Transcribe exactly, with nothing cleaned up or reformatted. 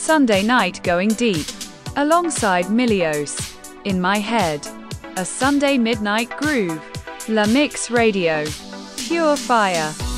Sunday Night Going Deep, alongside Milios. In My Head, a Sunday Midnight Groove. La Mix Radio. Pure Fire.